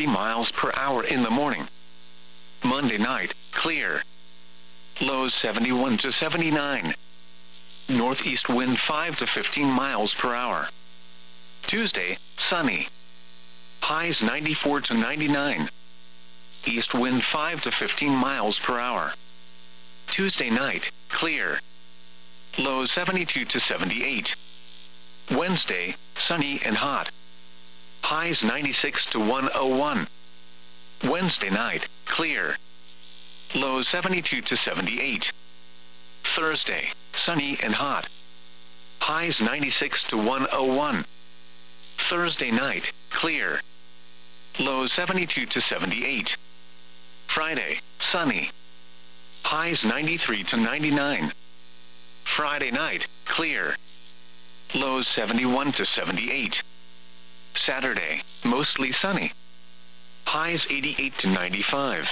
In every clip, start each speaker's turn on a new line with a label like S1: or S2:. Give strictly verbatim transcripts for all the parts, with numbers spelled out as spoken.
S1: miles per hour in the morning. Monday night, clear. Lows seventy-one to seventy-nine. Northeast wind five to fifteen miles per hour. Tuesday, sunny. Highs ninety-four to ninety-nine. East wind five to fifteen miles per hour. Tuesday night, clear. Lows seventy-two to seventy-eight. Wednesday, sunny and hot. Highs ninety-six to one oh one. Wednesday night, clear. Lows seventy-two to seventy-eight. Thursday, sunny and hot. Highs ninety-six to one oh one. Thursday night, clear. Lows seventy-two to seventy-eight. Friday, sunny. Highs ninety-three to ninety-nine. Friday night, clear. Lows seventy-one to seventy-eight. Saturday, mostly sunny. Highs eighty-eight to ninety-five.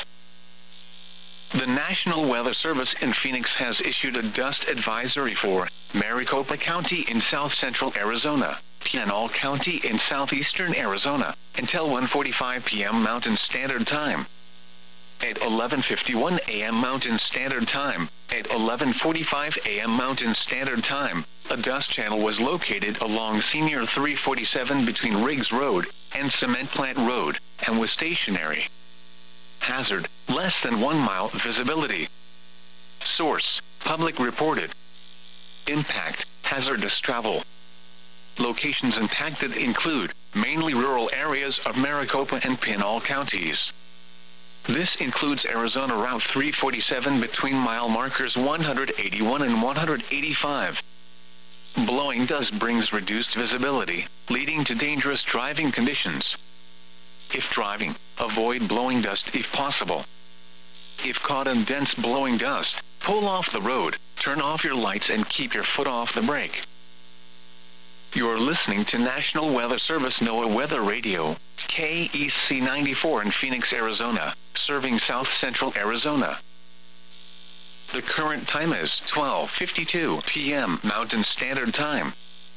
S1: The National Weather Service in Phoenix has issued a dust advisory for Maricopa County in south-central Arizona, Pinal County in southeastern Arizona, until one forty-five p m Mountain Standard Time. At eleven fifty-one a m Mountain Standard Time, at eleven forty-five a m Mountain Standard Time, a dust channel was located along Senior three forty-seven between Riggs Road and Cement Plant Road, and was stationary. Hazard, less than one mile visibility. Source, public reported. Impact, hazardous travel. Locations impacted include, mainly rural areas of Maricopa and Pinal counties. This includes Arizona Route three forty-seven between mile markers one eighty-one and one eighty-five. Blowing dust brings reduced visibility, leading to dangerous driving conditions. If driving, avoid blowing dust if possible. If caught in dense blowing dust, pull off the road, turn off your lights and keep your foot off the brake. You're listening to National Weather Service NOAA Weather Radio, K E C ninety-four in Phoenix, Arizona, serving south-central Arizona. The current time is twelve fifty-two p m Mountain Standard Time.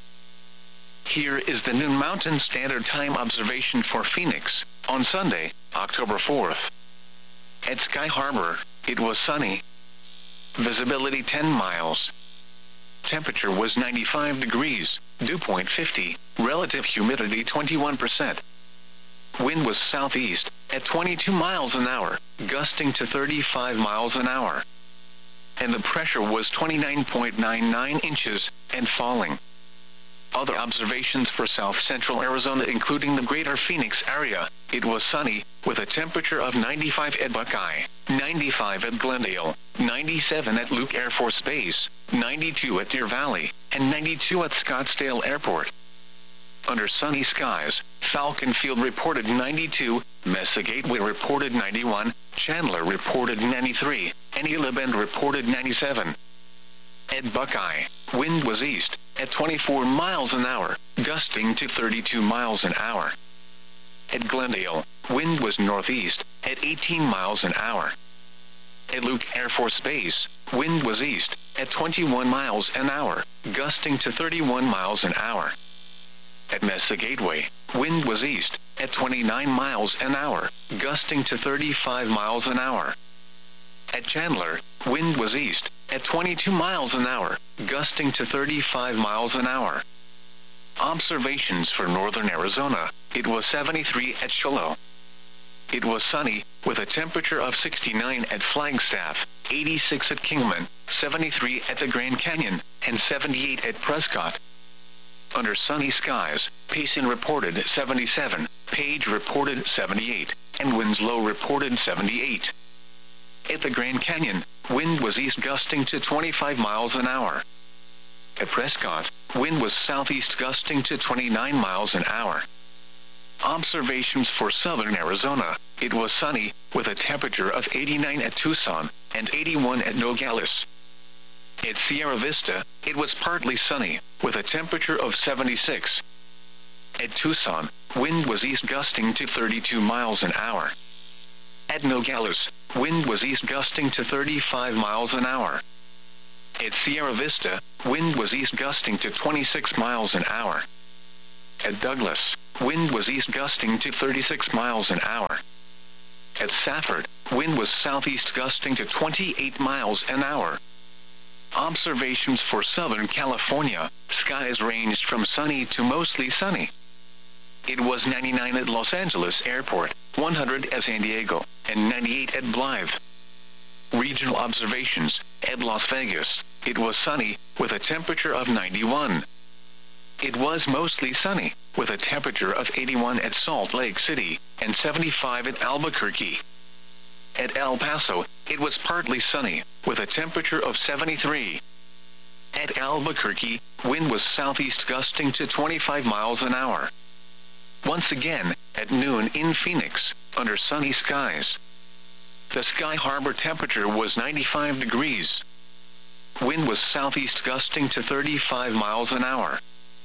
S1: Here is the noon Mountain Standard Time observation for Phoenix, on Sunday, October fourth. At Sky Harbor, it was sunny. Visibility ten miles. Temperature was ninety-five degrees, dew point fifty, relative humidity twenty-one percent. Wind was southeast, at twenty-two miles an hour, gusting to thirty-five miles an hour. And the pressure was twenty-nine point nine nine inches, and falling. Other observations for south-central Arizona including the greater Phoenix area, it was sunny, with a temperature of ninety-five at Buckeye, ninety-five at Glendale, ninety-seven at Luke Air Force Base, ninety-two at Deer Valley, and ninety-two at Scottsdale Airport. Under sunny skies, Falcon Field reported ninety-two, Mesa Gateway reported ninety-one, Chandler reported ninety-three, and Gila Bend reported ninety-seven. At Buckeye, wind was east, at twenty-four miles an hour, gusting to thirty-two miles an hour. At Glendale, wind was northeast, at eighteen miles an hour. At Luke Air Force Base, wind was east, at twenty-one miles an hour, gusting to thirty-one miles an hour. At Mesa Gateway, wind was east, at twenty-nine miles an hour, gusting to thirty-five miles an hour. At Chandler, wind was east, at twenty-two miles an hour, gusting to thirty-five miles an hour. Observations for northern Arizona, it was seventy-three at Shiloh. It was sunny, with a temperature of sixty-nine at Flagstaff, eighty-six at Kingman, seventy-three at the Grand Canyon, and seventy-eight at Prescott. Under sunny skies, Payson reported seventy-seven, Page reported seventy-eight, and Winslow reported seventy-eight. At the Grand Canyon, wind was east gusting to twenty-five miles an hour. At Prescott, wind was southeast gusting to twenty-nine miles an hour. Observations for southern Arizona, it was sunny, with a temperature of eighty-nine at Tucson, and eighty-one at Nogales. At Sierra Vista, it was partly sunny, with a temperature of seventy-six. At Tucson, wind was east gusting to thirty-two miles an hour. At Nogales, wind was east gusting to thirty-five miles an hour. At Sierra Vista, wind was east gusting to twenty-six miles an hour. At Douglas, wind was east gusting to thirty-six miles an hour. At Safford, wind was southeast gusting to twenty-eight miles an hour. Observations for Southern California, skies ranged from sunny to mostly sunny. It was ninety-nine at Los Angeles Airport, one hundred at San Diego, and ninety-eight at Blythe. Regional observations, at Las Vegas, it was sunny, with a temperature of ninety-one. It was mostly sunny, with a temperature of eighty-one at Salt Lake City, and seventy-five at Albuquerque. At El Paso, it was partly sunny, with a temperature of seventy-three. At Albuquerque, wind was southeast gusting to twenty-five miles an hour. Once again, at noon in Phoenix, under sunny skies. The Sky Harbor temperature was ninety-five degrees. Wind was southeast gusting to thirty-five miles an hour.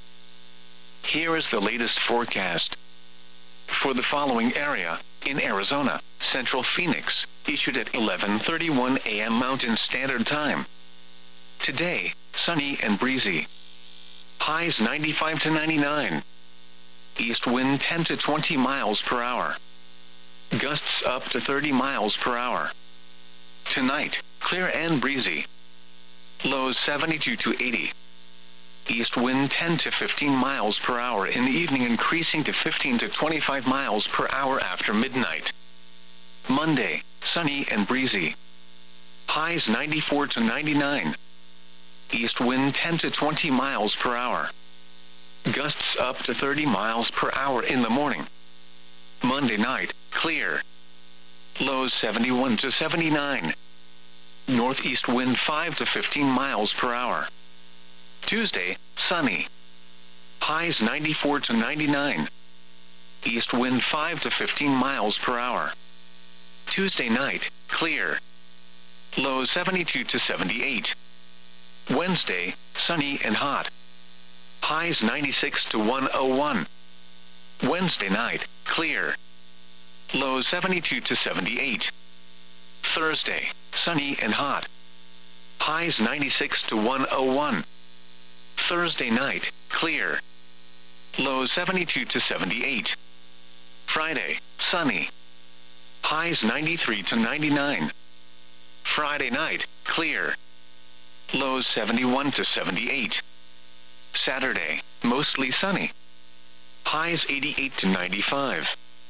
S1: Here is the latest forecast. For the following area, in Arizona, Central Phoenix, issued at eleven thirty-one a m Mountain Standard Time. Today, sunny and breezy. Highs ninety-five to ninety-nine. East wind ten to twenty miles per hour. Gusts up to thirty miles per hour. Tonight, clear and breezy. Lows seventy-two to eighty. East wind ten to fifteen miles per hour in the evening, increasing to fifteen to twenty-five miles per hour after midnight. Monday, sunny and breezy. Highs ninety-four to ninety-nine. East wind ten to twenty miles per hour. Gusts up to thirty miles per hour in the morning. Monday night, clear. Lows seventy-one to seventy-nine. Northeast wind five to fifteen miles per hour. Tuesday, sunny. Highs ninety-four to ninety-nine. East wind five to fifteen miles per hour. Tuesday night, clear. Lows seventy-two to seventy-eight. Wednesday, sunny and hot. Highs ninety-six to one oh one. Wednesday night, clear. Lows seventy-two to seventy-eight. Thursday, sunny and hot. Highs ninety-six to one oh one. Thursday night, clear. Lows seventy-two to seventy-eight. Friday, sunny. Highs ninety-three to ninety-nine. Friday night, clear. Lows seventy-one to seventy-eight. Saturday, mostly sunny. Highs eighty-eight to ninety-five.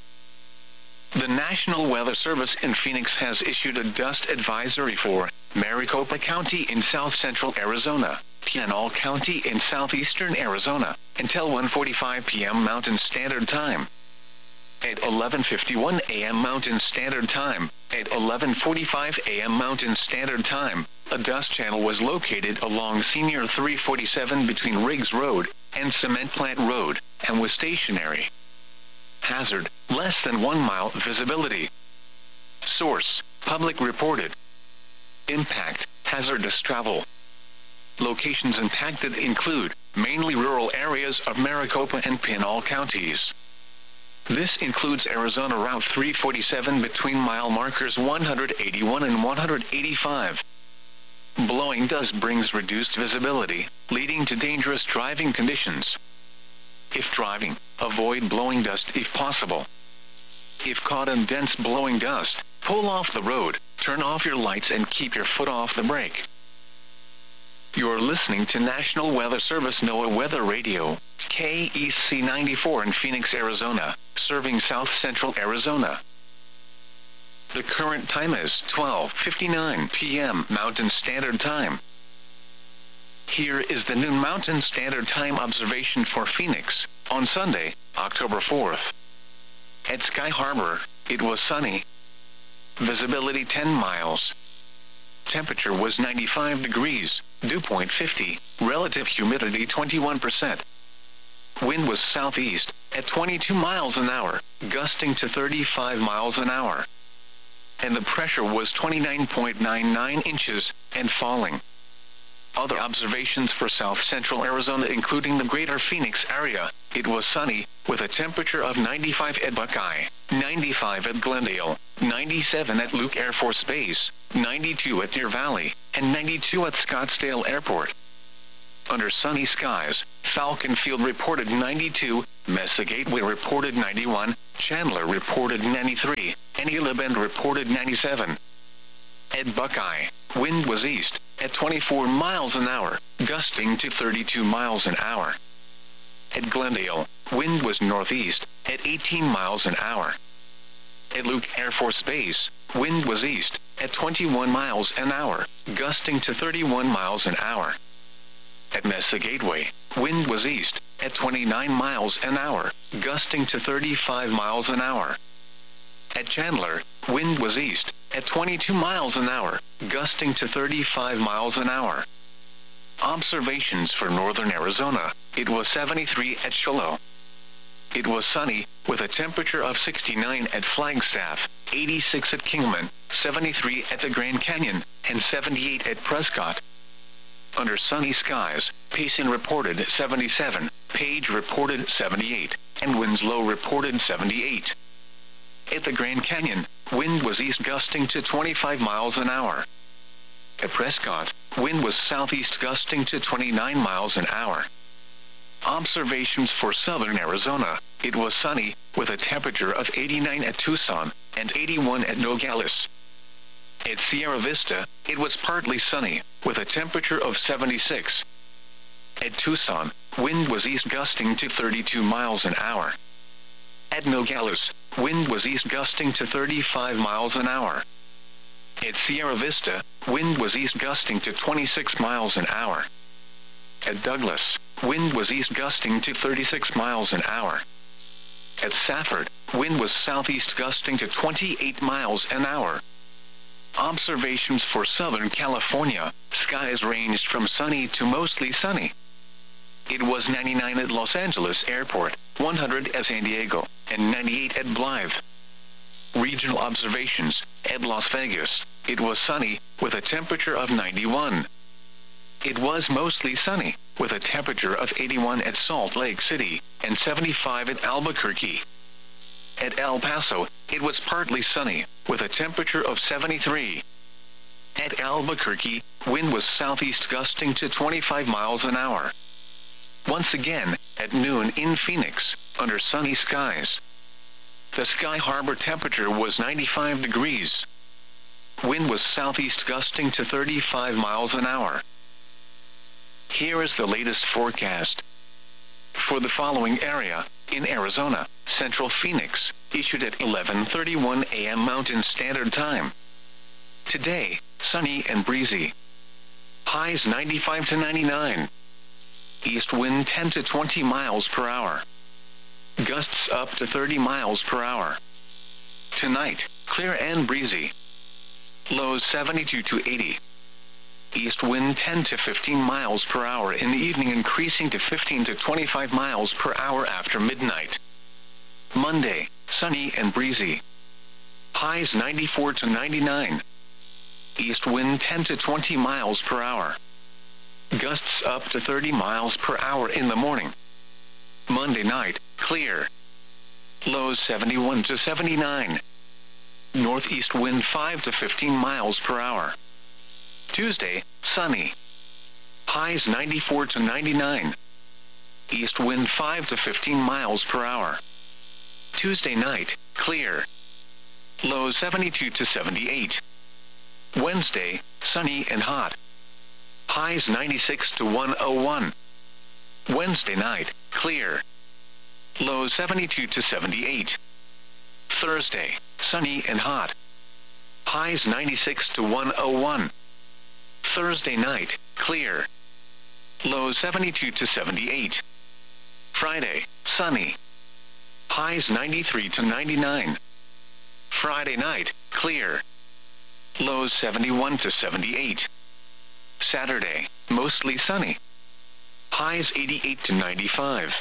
S1: The National Weather Service in Phoenix has issued a dust advisory for Maricopa County in south-central Arizona, Pinal County in southeastern Arizona, until one forty-five p m Mountain Standard Time. At eleven fifty-one a m Mountain Standard Time, at eleven forty-five a m Mountain Standard Time, a dust channel was located along Senior three forty-seven between Riggs Road and Cement Plant Road, and was stationary. Hazard, less than one mile visibility. Source, public reported. Impact, hazardous travel. Locations impacted include, mainly rural areas of Maricopa and Pinal counties. This includes Arizona Route three forty-seven between mile markers one eighty-one and one eighty-five. Blowing dust brings reduced visibility, leading to dangerous driving conditions. If driving, avoid blowing dust if possible. If caught in dense blowing dust, pull off the road, turn off your lights and keep your foot off the brake. You're listening to National Weather Service NOAA Weather Radio, K E C ninety-four in Phoenix, Arizona, serving south-central Arizona. The current time is twelve fifty-nine p m Mountain Standard Time. Here is the noon Mountain Standard Time observation for Phoenix, on Sunday, October fourth. At Sky Harbor, it was sunny. Visibility ten miles. Temperature was ninety-five degrees, dew point fifty, relative humidity twenty-one percent. Wind was southeast, at twenty-two miles an hour, gusting to thirty-five miles an hour. And the pressure was twenty-nine point nine nine inches, and falling. Other observations for south-central Arizona including the greater Phoenix area, it was sunny, with a temperature of ninety-five at Buckeye, ninety-five at Glendale, ninety-seven at Luke Air Force Base, ninety-two at Deer Valley, and ninety-two at Scottsdale Airport. Under sunny skies, Falcon Field reported ninety-two, Mesa Gateway reported ninety-one, Chandler reported ninety-three, and Eula Bend reported ninety-seven. At Buckeye, wind was east, at twenty-four miles an hour, gusting to thirty-two miles an hour. At Glendale, wind was northeast, at eighteen miles an hour. At Luke Air Force Base, wind was east, at twenty-one miles an hour, gusting to thirty-one miles an hour. At Mesa Gateway, wind was east, at twenty-nine miles an hour, gusting to thirty-five miles an hour. At Chandler, wind was east, at twenty-two miles an hour, gusting to thirty-five miles an hour. Observations for northern Arizona, it was seventy-three at Shiloh. It was sunny, with a temperature of sixty-nine at Flagstaff, eighty-six at Kingman, seventy-three at the Grand Canyon, and seventy-eight at Prescott. Under sunny skies, Payson reported seventy-seven, Page reported seventy-eight, and Winslow reported seventy-eight. At the Grand Canyon, wind was east gusting to twenty-five miles an hour. At Prescott, wind was southeast gusting to twenty-nine miles an hour. Observations for southern Arizona, it was sunny, with a temperature of eighty-nine at Tucson, and eighty-one at Nogales. At Sierra Vista, it was partly sunny, with a temperature of seventy-six. At Tucson, wind was east gusting to thirty-two miles an hour. At Nogales, wind was east gusting to thirty-five miles an hour. At Sierra Vista, wind was east gusting to twenty-six miles an hour. At Douglas, wind was east gusting to thirty-six miles an hour. At Safford, wind was southeast gusting to twenty-eight miles an hour. Observations for Southern California, skies ranged from sunny to mostly sunny. It was ninety-nine at Los Angeles Airport, one hundred at San Diego, and ninety-eight at Blythe. Regional observations, at Las Vegas, it was sunny, with a temperature of ninety-one. It was mostly sunny, with a temperature of eighty-one at Salt Lake City, and seventy-five at Albuquerque. At El Paso, it was partly sunny, with a temperature of seventy-three. At Albuquerque, wind was southeast gusting to twenty-five miles an hour. Once again, at noon in Phoenix, under sunny skies. The Sky Harbor temperature was ninety-five degrees. Wind was southeast gusting to thirty-five miles an hour. Here is the latest forecast. For the following area, in Arizona, Central Phoenix, issued at eleven thirty-one a m Mountain Standard Time. Today, sunny and breezy. Highs ninety-five to ninety-nine. East wind ten to twenty miles per hour. Gusts up to thirty miles per hour. Tonight, clear and breezy. Lows seventy-two to eighty. East wind ten to fifteen miles per hour in the evening, increasing to fifteen to twenty-five miles per hour after midnight. Monday, sunny and breezy. Highs ninety-four to ninety-nine. East wind ten to twenty miles per hour. Gusts up to thirty miles per hour in the morning. Monday night, clear. Lows seventy-one to seventy-nine. Northeast wind five to fifteen miles per hour. Tuesday, sunny. Highs ninety-four to ninety-nine. East wind five to fifteen miles per hour. Tuesday night, clear. Lows seventy-two to seventy-eight. Wednesday, sunny and hot. Highs ninety-six to one oh one. Wednesday night, clear. Lows seventy-two to seventy-eight. Thursday, sunny and hot. Highs ninety-six to one oh one. Thursday night, clear. Lows seventy-two to seventy-eight. Friday, sunny. Highs ninety-three to ninety-nine. Friday night, clear. Lows seventy-one to seventy-eight. Saturday, mostly sunny. Highs eighty-eight to ninety-five.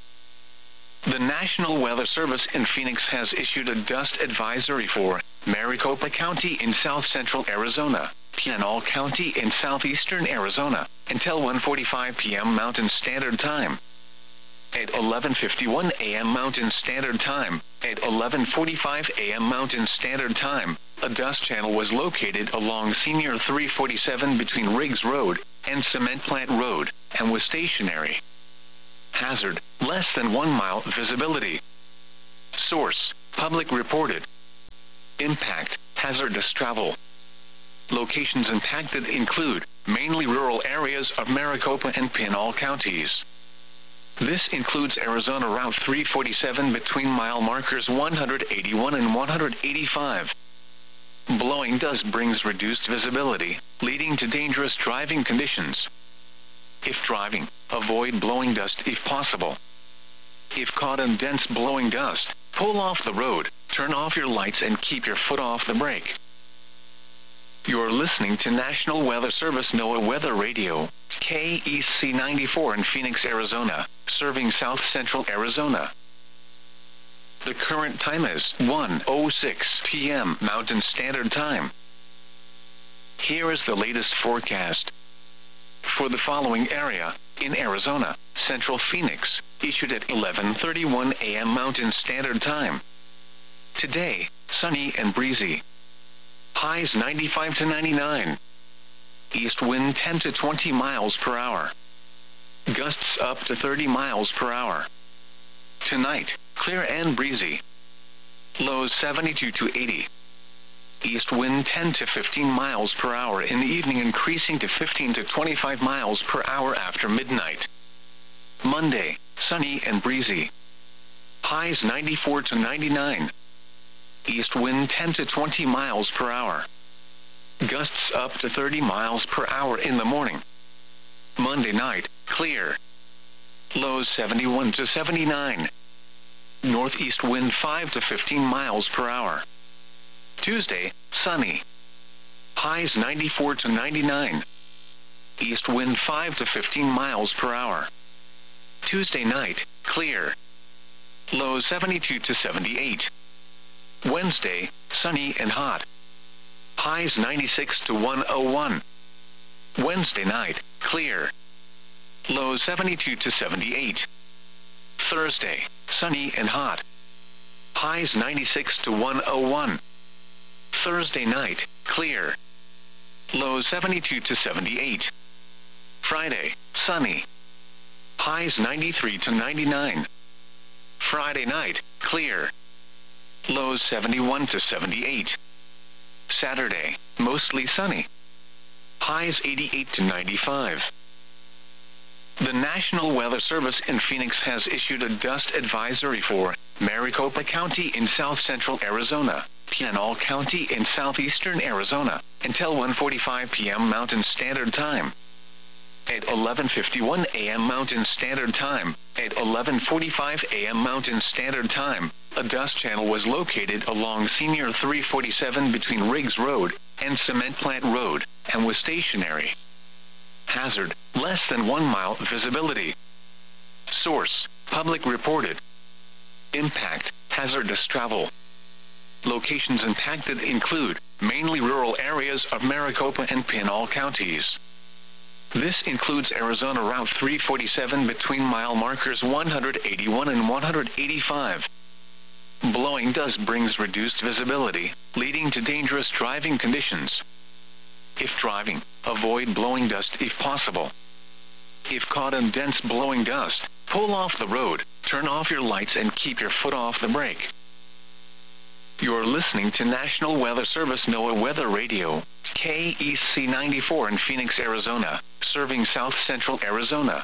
S1: The National Weather Service in Phoenix has issued a dust advisory for Maricopa County in south central Arizona, Pinal County in southeastern Arizona, until one forty-five p m Mountain Standard Time. At eleven fifty-one a m Mountain Standard Time, at eleven forty-five a m Mountain Standard Time, a dust channel was located along Senior three forty-seven between Riggs Road and Cement Plant Road, and was stationary. Hazard, less than one mile visibility. Source, public reported. Impact, hazardous travel. Locations impacted include mainly rural areas of Maricopa and Pinal counties. This includes Arizona Route three forty-seven between mile markers one hundred eighty-one and one hundred eighty-five. Blowing dust brings reduced visibility, leading to dangerous driving conditions. If driving, avoid blowing dust if possible. If caught in dense blowing dust, pull off the road, turn off your lights and keep your foot off the brake. You're listening to National Weather Service NOAA Weather Radio, K E C ninety-four in Phoenix, Arizona, serving south central Arizona. The current time is one oh six p m Mountain Standard Time. Here is the latest forecast. For the following area, in Arizona, central Phoenix, issued at eleven thirty-one a m Mountain Standard Time. Today, sunny and breezy. Highs ninety-five to ninety-nine. East wind ten to twenty miles per hour. Gusts up to thirty miles per hour. Tonight, clear and breezy. Lows seventy-two to eighty. East wind ten to fifteen miles per hour in the evening, increasing to fifteen to twenty-five miles per hour after midnight. Monday, sunny and breezy. Highs ninety-four to ninety-nine. East wind ten to twenty miles per hour. Gusts up to thirty miles per hour in the morning. Monday night, clear. Lows seventy-one to seventy-nine. Northeast wind five to fifteen miles per hour. Tuesday, sunny. Highs ninety-four to ninety-nine. East wind five to fifteen miles per hour. Tuesday night, clear. Lows seventy-two to seventy-eight. Wednesday, sunny and hot. Highs ninety-six to one oh one. Wednesday night, clear. Lows seventy-two to seventy-eight. Thursday, sunny and hot. Highs ninety-six to one oh one. Thursday night, clear. Lows seventy-two to seventy-eight. Friday, sunny. Highs ninety-three to ninety-nine. Friday night, clear. Lows seventy-one to seventy-eight. Saturday, mostly sunny. Highs eighty-eight to ninety-five. The National Weather Service in Phoenix has issued a dust advisory for Maricopa County in south central Arizona, Pinal County in southeastern Arizona, until one forty-five p m Mountain Standard Time. At eleven fifty-one a m Mountain Standard Time, at eleven forty-five a m Mountain Standard Time, a dust channel was located along Senior three forty-seven between Riggs Road and Cement Plant Road, and was stationary. Hazard, less than one mile visibility. Source, public reported. Impact, hazardous travel. Locations impacted include mainly rural areas of Maricopa and Pinal counties. This includes Arizona Route three forty-seven between mile markers one hundred eighty-one and one hundred eighty-five. Blowing dust brings reduced visibility, leading to dangerous driving conditions. If driving, avoid blowing dust if possible. If caught in dense blowing dust, pull off the road, turn off your lights and keep your foot off the brake. You're listening to National Weather Service NOAA Weather Radio, K E C ninety-four in Phoenix, Arizona, serving south central Arizona.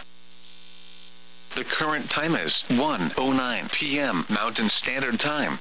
S1: The current time is one oh nine p m Mountain Standard Time.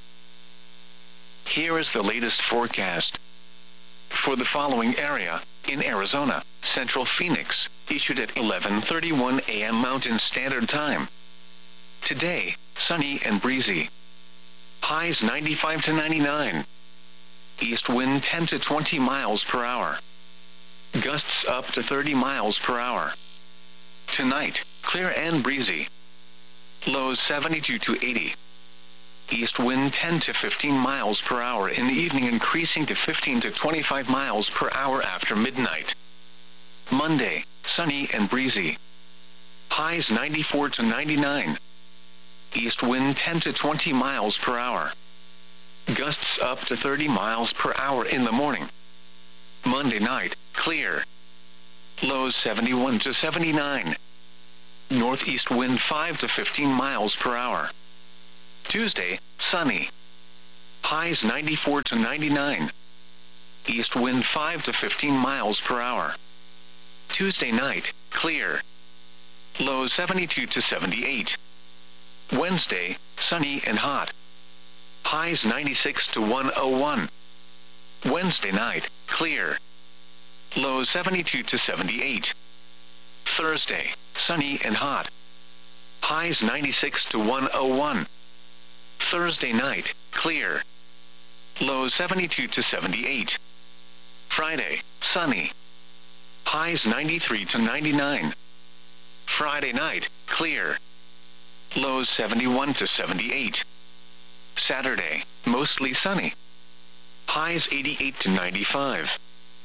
S1: Here is the latest forecast. For the following area, in Arizona, central Phoenix, issued at eleven thirty-one a m Mountain Standard Time. Today, sunny and breezy. Highs ninety-five to ninety-nine. East wind ten to twenty miles per hour. Gusts up to thirty miles per hour. Tonight, clear and breezy. Lows seventy-two to eighty. East wind ten to fifteen miles per hour in the evening, increasing to fifteen to twenty-five miles per hour after midnight. Monday, sunny and breezy. Highs ninety-four to ninety-nine. East wind ten to twenty miles per hour. Gusts up to thirty miles per hour in the morning. Monday night, clear. Lows seventy-one to seventy-nine. Northeast wind five to fifteen miles per hour. Tuesday, sunny. Highs ninety-four to ninety-nine. East wind five to fifteen miles per hour. Tuesday night, clear. Low seventy-two to seventy-eight. Wednesday, sunny and hot. Highs ninety-six to one oh one. Wednesday night, clear. Low seventy-two to seventy-eight. Thursday, sunny and hot. Highs ninety-six to one oh one. Thursday night, clear. Low seventy-two to seventy-eight. Friday, sunny. Highs ninety-three to ninety-nine. Friday night, clear. Lows seventy-one to seventy-eight. Saturday, mostly sunny. Highs eighty-eight to ninety-five.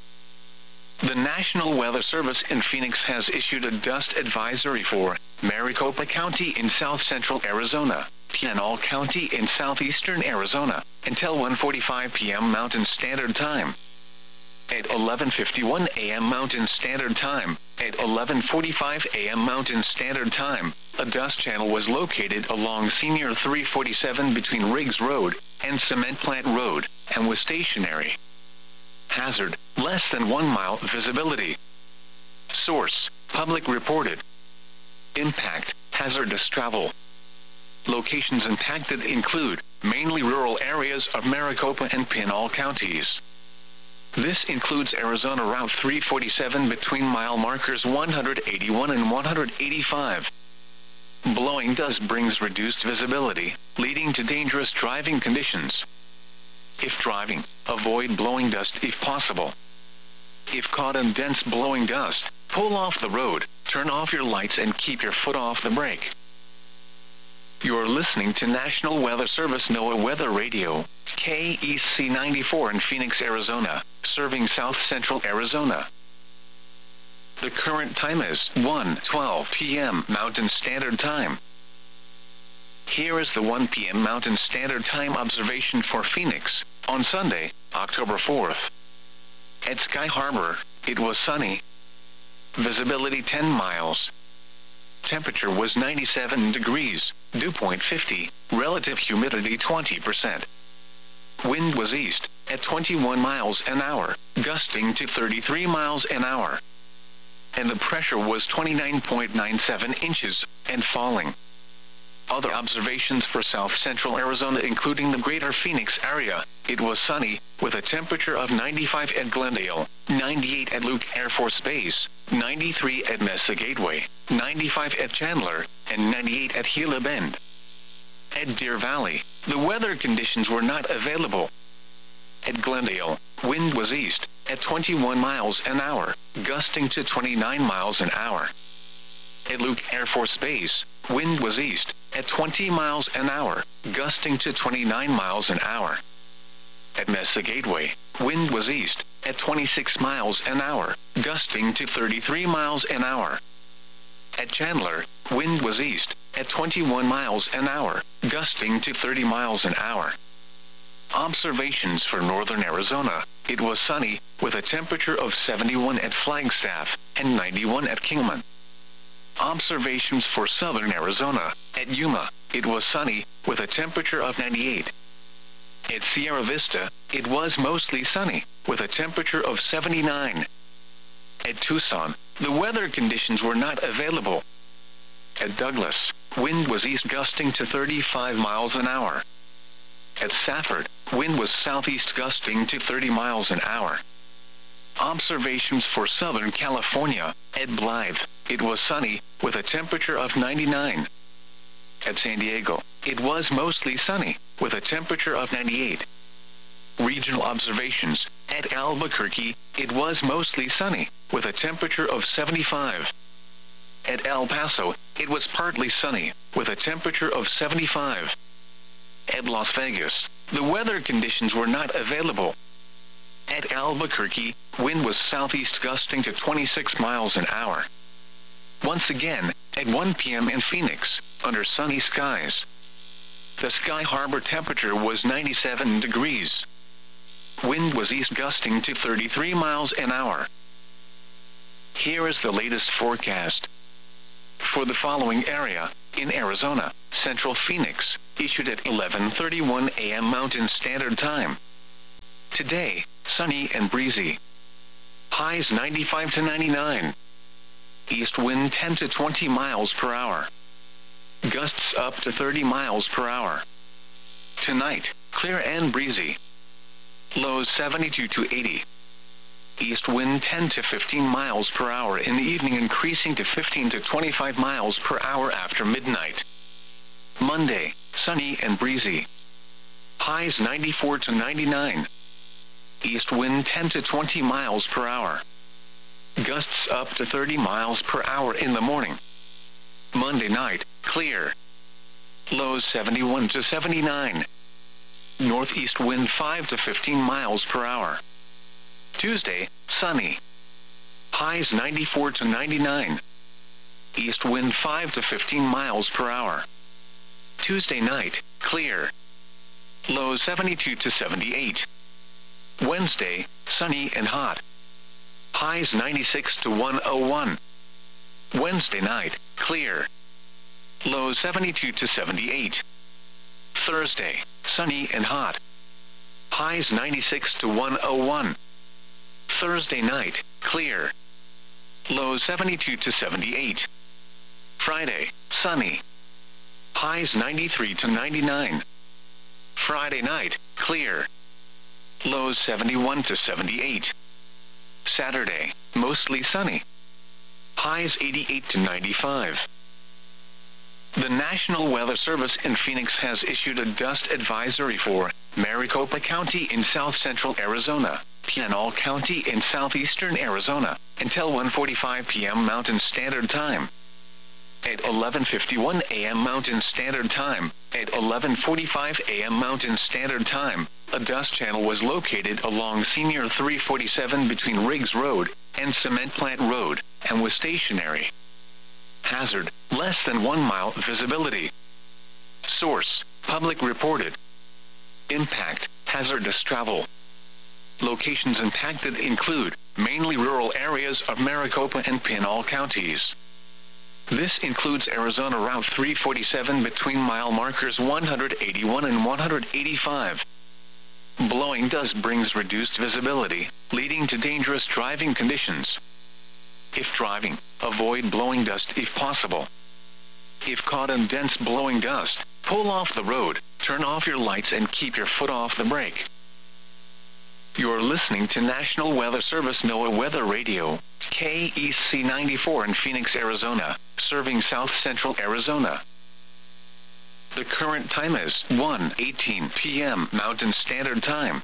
S1: The National Weather Service in Phoenix has issued a dust advisory for Maricopa County in south-central Arizona, Pinal County in southeastern Arizona, until one forty-five p m Mountain Standard Time. At eleven fifty-one a m Mountain Standard Time, at eleven forty-five a m Mountain Standard Time, a dust channel was located along Senior three forty-seven between Riggs Road and Cement Plant Road, and was stationary. Hazard, less than one mile visibility. Source, public reported. Impact, hazardous travel. Locations impacted include, mainly rural areas of Maricopa and Pinal counties. This includes Arizona Route three forty-seven between mile markers one eighty-one and one eighty-five. Blowing dust brings reduced visibility, leading to dangerous driving conditions. If driving, avoid blowing dust if possible. If caught in dense blowing dust, pull off the road, turn off your lights and keep your foot off the brake. You're listening to National Weather Service NOAA Weather Radio, K E C ninety-four in Phoenix, Arizona, serving south-central Arizona. The current time is one twelve p m Mountain Standard Time. Here is the one p m Mountain Standard Time observation for Phoenix, on Sunday, October fourth. At Sky Harbor, it was sunny. Visibility ten miles. Temperature was ninety-seven degrees, dew point fifty, relative humidity twenty percent. Wind was east, at twenty-one miles an hour, gusting to thirty-three miles an hour. And the pressure was twenty-nine point nine seven inches, and falling. Other observations for south-central Arizona including the greater Phoenix area, it was sunny, with a temperature of ninety-five at Glendale, ninety-eight at Luke Air Force Base, ninety-three at Mesa Gateway, ninety-five at Chandler, and ninety-eight at Gila Bend. At Deer Valley, the weather conditions were not available. At Glendale, wind was east, at twenty-one miles an hour, gusting to twenty-nine miles an hour. At Luke Air Force Base, wind was east, at twenty miles an hour, gusting to twenty-nine miles an hour. At Mesa Gateway, wind was east, at twenty-six miles an hour, gusting to thirty-three miles an hour. At Chandler, wind was east, at twenty-one miles an hour, gusting to thirty miles an hour. Observations for northern Arizona, it was sunny, with a temperature of seventy-one at Flagstaff, and ninety-one at Kingman. Observations for southern Arizona, at Yuma, it was sunny, with a temperature of ninety-eight. At Sierra Vista, it was mostly sunny, with a temperature of seventy-nine. At Tucson, the weather conditions were not available. At Douglas, wind was east gusting to thirty-five miles an hour. At Safford, wind was southeast gusting to thirty miles an hour. Observations for Southern California, at Blythe, it was sunny, with a temperature of ninety-nine. At San Diego, it was mostly sunny, with a temperature of ninety-eight. Regional observations, at Albuquerque, it was mostly sunny, with a temperature of seventy-five. At El Paso, it was partly sunny, with a temperature of seventy-five. At Las Vegas, the weather conditions were not available. At Albuquerque, wind was southeast gusting to twenty-six miles an hour. Once again, at one p m in Phoenix, under sunny skies. The Sky Harbor temperature was ninety-seven degrees. Wind was east gusting to thirty-three miles an hour. Here is the latest forecast. for the following area, in Arizona, Central Phoenix, issued at eleven thirty-one a m Mountain Standard Time. Today, sunny and breezy. Highs ninety-five to ninety-nine. East wind ten to twenty miles per hour. Gusts up to thirty miles per hour. Tonight, clear and breezy. Lows seventy-two to eighty. East wind ten to fifteen miles per hour in the evening, increasing to fifteen to twenty-five miles per hour after midnight. Monday, sunny and breezy. Highs ninety-four to ninety-nine. East wind ten to twenty miles per hour. Gusts up to thirty miles per hour in the morning. Monday night, clear. Lows seventy-one to seventy-nine. Northeast wind five to fifteen miles per hour. Tuesday, sunny. Highs ninety-four to ninety-nine. East wind five to fifteen miles per hour. Tuesday night, clear. Lows seventy-two to seventy-eight. Wednesday, sunny and hot. Highs ninety-six to one oh one. Wednesday night, clear. Lows seventy-two to seventy-eight. Thursday, sunny and hot. Highs ninety-six to one oh one. Thursday night, clear. Lows seventy-two to seventy-eight. Friday, sunny. Highs ninety-three to ninety-nine. Friday night, clear. Lows seventy-one to seventy-eight. Saturday, mostly sunny. Highs eighty-eight to ninety-five. The National Weather Service in Phoenix has issued a dust advisory for Maricopa County in south-central Arizona, Pinal County in southeastern Arizona, until one forty-five p m Mountain Standard Time. At eleven fifty-one a m Mountain Standard Time, at eleven forty-five a m Mountain Standard Time, a dust channel was located along Senior three forty-seven between Riggs Road and Cement Plant Road, and was stationary. Hazard, less than one mile visibility. Source, public reported. Impact, hazardous travel. Locations impacted include mainly rural areas of Maricopa and Pinal counties. This includes Arizona Route three forty-seven between mile markers one eighty-one and one eighty-five. Blowing dust brings reduced visibility, leading to dangerous driving conditions. If driving, avoid blowing dust if possible. If caught in dense blowing dust, pull off the road, turn off your lights and keep your foot off the brake. You're listening to National Weather Service NOAA Weather Radio, K E C ninety-four in Phoenix, Arizona, serving south-central Arizona. The current time is one eighteen p m Mountain Standard Time.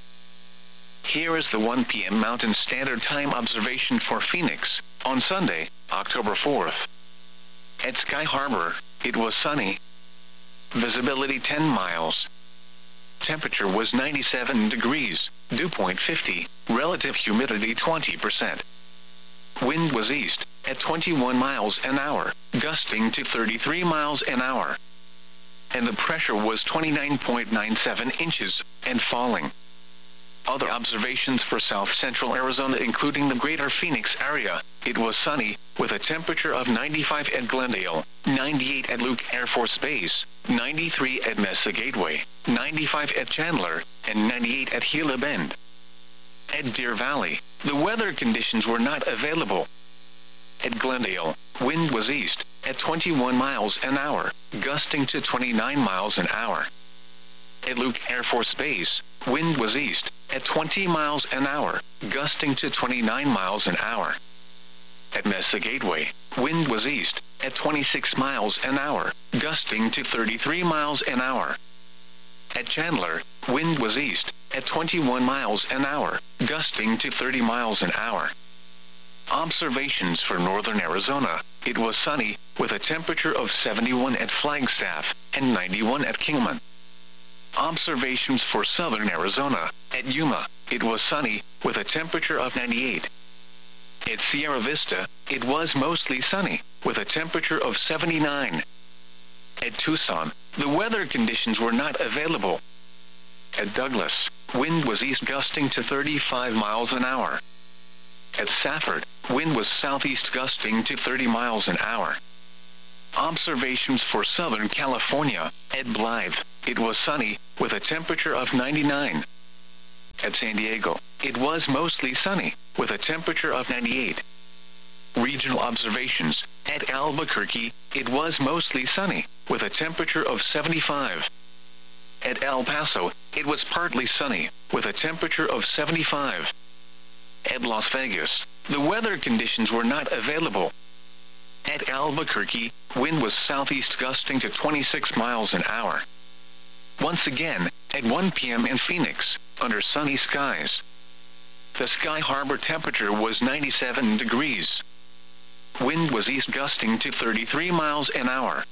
S1: Here is the one p m Mountain Standard Time observation for Phoenix, on Sunday, October fourth. At Sky Harbor, it was sunny. Visibility ten miles. Temperature was ninety-seven degrees, dew point fifty, relative humidity twenty percent. Wind was east, at twenty-one miles an hour, gusting to thirty-three miles an hour. And the pressure was twenty-nine point nine seven inches, and falling. Other observations for south-central Arizona including the greater Phoenix area, it was sunny, with a temperature of ninety-five at Glendale, ninety-eight at Luke Air Force Base, ninety-three at Mesa Gateway, ninety-five at Chandler, and ninety-eight at Gila Bend. At Deer Valley, the weather conditions were not available. At Glendale, wind was east, at twenty-one miles an hour, gusting to twenty-nine miles an hour. At Luke Air Force Base, wind was east, at twenty miles an hour, gusting to twenty-nine miles an hour. At Mesa Gateway, wind was east, at twenty-six miles an hour, gusting to thirty-three miles an hour. At Chandler, wind was east, at twenty-one miles an hour, gusting to thirty miles an hour. Observations for northern Arizona, it was sunny, with a temperature of seventy-one at Flagstaff, and ninety-one at Kingman. Observations for southern Arizona, at Yuma, it was sunny, with a temperature of ninety-eight. At Sierra Vista, it was mostly sunny, with a temperature of seventy-nine. At Tucson, the weather conditions were not available. At Douglas, wind was east gusting to thirty-five miles an hour. At Safford, wind was southeast gusting to thirty miles an hour. Observations for Southern California. At Blythe, it was sunny, with a temperature of ninety-nine. At San Diego, it was mostly sunny, with a temperature of ninety-eight. Regional observations. At Albuquerque, it was mostly sunny, with a temperature of seventy-five. At El Paso, it was partly sunny, with a temperature of seventy-five. At Las Vegas, the weather conditions were not available. At Albuquerque, wind was southeast gusting to twenty-six miles an hour. Once again, at one p m in Phoenix, under sunny skies. The Sky Harbor temperature was ninety-seven degrees. Wind was east gusting to thirty-three miles an hour.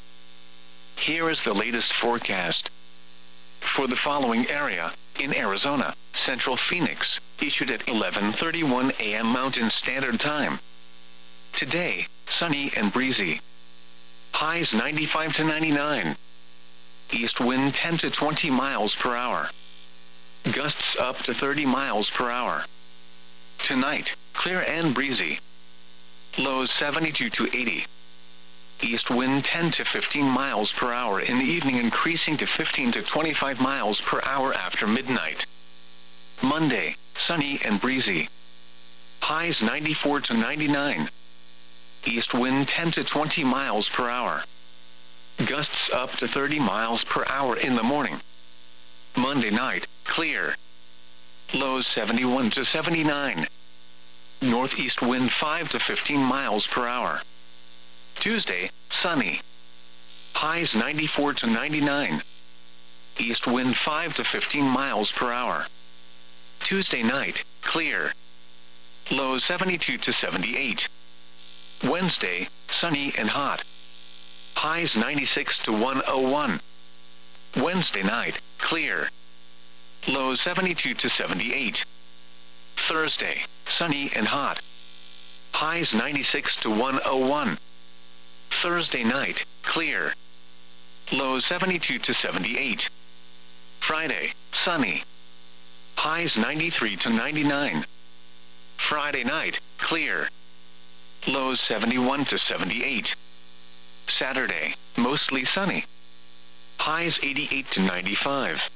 S1: Here is the latest forecast. For the following area, in Arizona, Central Phoenix, issued at eleven thirty-one a m Mountain Standard Time. Today, sunny and breezy. Highs ninety-five to ninety-nine. East wind ten to twenty miles per hour. Gusts up to thirty miles per hour. Tonight, clear and breezy. Lows seventy-two to eighty. East wind ten to fifteen miles per hour in the evening, increasing to fifteen to twenty-five miles per hour after midnight. Monday, sunny and breezy. Highs ninety-four to ninety-nine. East wind ten to twenty miles per hour. Gusts up to thirty miles per hour in the morning. Monday night, clear. Lows seventy-one to seventy-nine. Northeast wind five to fifteen miles per hour. Tuesday, sunny. Highs ninety-four to ninety-nine. East wind five to fifteen miles per hour. Tuesday night, clear. Lows seventy-two to seventy-eight. Wednesday, sunny and hot. Highs ninety-six to one oh one. Wednesday night, clear. Lows seventy-two to seventy-eight. Thursday, sunny and hot. Highs ninety-six to one oh one. Thursday night, clear. Lows seventy-two to seventy-eight. Friday, sunny. Highs ninety-three to ninety-nine. Friday night, clear. Lows seventy-one to seventy-eight. Saturday, mostly sunny. Highs eighty-eight to ninety-five.